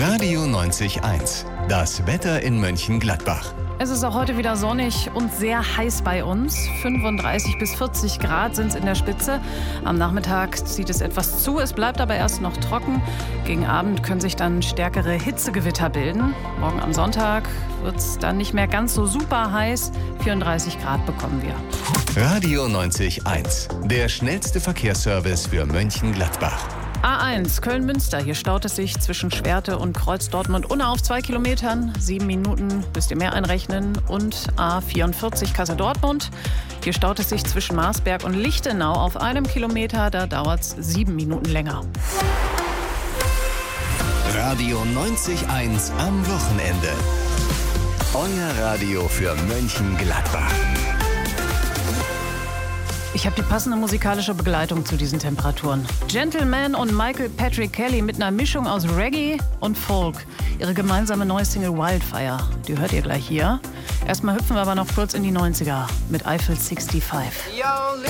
Radio 90.1, das Wetter in Mönchengladbach. Es ist auch heute wieder sonnig und sehr heiß bei uns. 35 bis 40 Grad sind es in der Spitze. Am Nachmittag zieht es etwas zu, es bleibt aber erst noch trocken. Gegen Abend können sich dann stärkere Hitzegewitter bilden. Morgen am Sonntag wird es dann nicht mehr ganz so super heiß. 34 Grad bekommen wir. Radio 90.1, der schnellste Verkehrsservice für Mönchengladbach. A1 Köln-Münster. Hier staut es sich zwischen Schwerte und Kreuz Dortmund-Unna auf 2 Kilometern. 7 Minuten müsst ihr mehr einrechnen. Und A44 Kassel-Dortmund. Hier staut es sich zwischen Marsberg und Lichtenau auf 1 Kilometer. Da dauert es 7 Minuten länger. Radio 90.1 am Wochenende. Euer Radio für Mönchengladbach. Ich habe die passende musikalische Begleitung zu diesen Temperaturen. Gentleman und Michael Patrick Kelly mit einer Mischung aus Reggae und Folk. Ihre gemeinsame neue Single Wildfire, die hört ihr gleich hier. Erstmal hüpfen wir aber noch kurz in die 90er mit Eiffel 65. Yo,